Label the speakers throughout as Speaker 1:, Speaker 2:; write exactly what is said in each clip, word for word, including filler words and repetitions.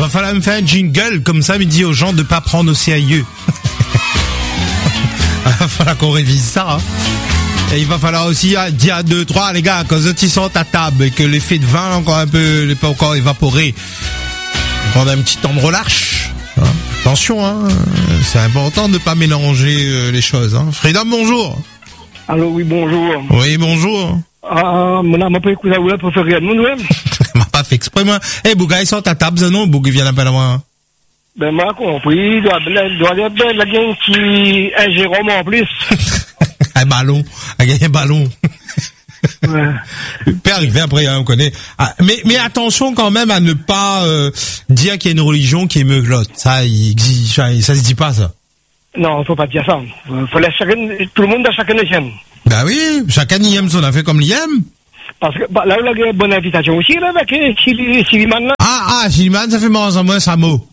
Speaker 1: va falloir me faire un jingle, comme ça, me dit aux gens de pas prendre au sérieux. Il va falloir qu'on révise ça, hein. Et il va falloir aussi dire à deux, trois, les gars, quand ils sont à table et que l'effet de vin encore un peu, n'est pas encore évaporé, prendre un petit temps de relâche. Hein. Attention, hein, c'est important de pas mélanger euh, les choses. Hein. Freedom, bonjour.
Speaker 2: Allô, oui, bonjour.
Speaker 1: Oui, bonjour.
Speaker 2: Ah, mon âme, pas écouté, vous l'avez préféré à nous, ouais.
Speaker 1: m'a pas fait exprès, moi. Eh, hey, Bouga, ils sont à table, non? Bouga, vient pas loin.
Speaker 2: Ben, moi, compris, il doit y avoir la gang qui, un Jérôme en plus.
Speaker 1: Un ballon, a gagné un ballon.
Speaker 2: Ouais.
Speaker 1: Peut arriver après, hein, on connaît. Ah, mais, mais attention quand même à ne pas euh, dire qu'il y a une religion qui est meuglotte. Ça, il existe, ça, ça se dit pas, ça.
Speaker 2: Non, faut pas dire ça. Faut laisser chacun, tout le monde a chacun les siennes.
Speaker 1: Bah oui, chacun y aime son affaire comme l'y aime.
Speaker 2: Parce que, bah, là, il y a une bonne invitation aussi, là, avec Siliman, là.
Speaker 1: Ah, ah, Siliman, ça fait moins en moins ça mot.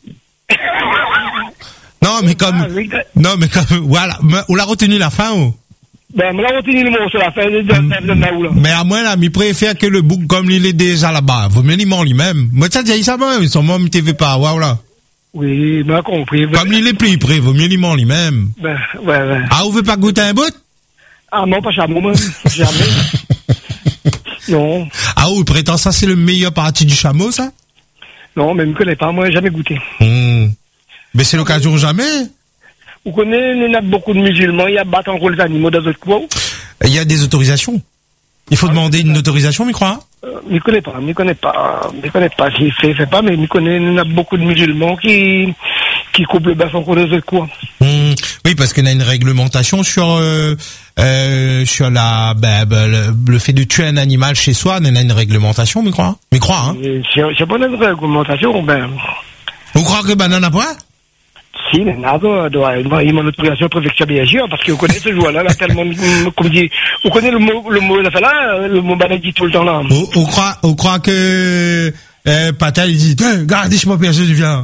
Speaker 1: Non, mais comme,
Speaker 2: ah, oui,
Speaker 1: non, mais comme, voilà, on l'a retenu la fin, ou?
Speaker 2: Ben, on l'a retenu le mot sur la fin de, de, de, de Naoula.
Speaker 1: Mais à moi, là, il préfère que le bouc comme il est déjà là-bas. Vaut mieux l'y manger lui-même. Moi, ça dit ça, moi, ils sont moi, T V pas, waouh, là.
Speaker 2: Oui, ben, compris.
Speaker 1: Comme il est plus près, vaut mieux l'y manger lui-même.
Speaker 2: Ben, ouais, ouais.
Speaker 1: Ah, vous voulez pas goûter un bout?
Speaker 2: Ah, non, pas jamais, moi. Jamais. Non.
Speaker 1: Ah, vous prétend ça, c'est le meilleur parti du chameau, ça?
Speaker 2: Non, mais je ne connais pas, moi, jamais goûté.
Speaker 1: Mmh. Mais c'est l'occasion jamais.
Speaker 2: Vous connaissez, il y a beaucoup de musulmans, il y a battre encore les animaux dans d'autres coins.
Speaker 1: Il y a des autorisations. Il faut ah, demander une autorisation, je crois.
Speaker 2: Euh, je ne connais pas, je ne connais pas, je ne connais pas si fait, fait pas, mais je connais, il y a beaucoup de musulmans qui, qui coupent le bœuf encore dans d'autres coins.
Speaker 1: Mmh. Oui, parce qu'il y a une réglementation sur, euh, euh, sur la, bah, bah, le, le fait de tuer un animal chez soi, il y a une réglementation, je crois. Je crois, hein.
Speaker 2: C'est pas une réglementation, ben.
Speaker 1: Vous croyez que banane à point?
Speaker 2: Si, mais nada, il m'a une autorisation préfecture bien sûr, parce que vous connaissez ce joueur-là, là, tellement, comme dit, vous connaissez le mot, le mot, là, le mot banane dit tout le temps, là.
Speaker 1: Vous, vous croyez, vous croyez que, euh, Patel, il dit, eh, regardez, je m'en perds, je viens.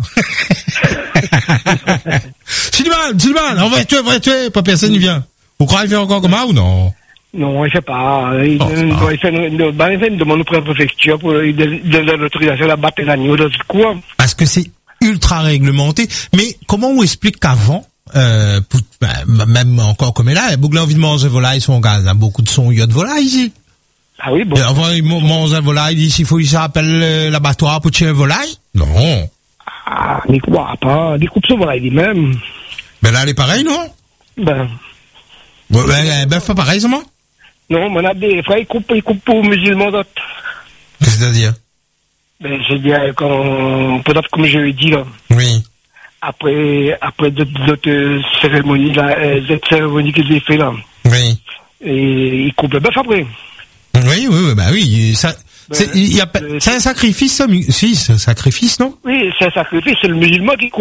Speaker 1: Sylvain, Sylvain, on va tuer, on va tuer, pas personne n'y vient. Vous croyez qu'il fait encore comme ça ou non?
Speaker 2: Non, il fait pas. Il,
Speaker 1: oh,
Speaker 2: il,
Speaker 1: pas.
Speaker 2: il fait une, une, ben, il fait une demande auprès de la préfecture pour donner l'autorisation à battre les agneaux dans ce coin.
Speaker 1: Parce que c'est ultra réglementé. Mais comment on explique qu'avant, euh, pour, ben, même encore comme là, il y a beaucoup d'envie de manger volaille, son gars, il y a beaucoup de son, il y a de volaille ici.
Speaker 2: Ah oui, bon.
Speaker 1: Et avant, ils mangent un volaille, il faut qu'il s'appelle l'abattoir pour tuer un volaille? Non.
Speaker 2: Ah, n'y crois pas. N'y coupe son volaille lui-même.
Speaker 1: Ben là, elle est pareille, non?
Speaker 2: Ben.
Speaker 1: Ben, ben, ben, fait pareil, seulement?
Speaker 2: Non, mais on a des frères, ils coupent, ils coupent pour musulmans d'autres.
Speaker 1: C'est-à-dire?
Speaker 2: Ben, c'est bien, quand, peut-être comme je l'ai dit, là.
Speaker 1: Oui.
Speaker 2: Après, après d'autres cérémonies, là, cette cérémonie qu'ils ont fait, là.
Speaker 1: Oui.
Speaker 2: Et ils coupent le bœuf après.
Speaker 1: Oui, oui, oui, bah oui, ça,
Speaker 2: ben,
Speaker 1: c'est, il y a, c'est un sacrifice, ça, si, c'est un sacrifice, non?
Speaker 2: Oui, c'est un sacrifice, c'est le musulman qui coupe.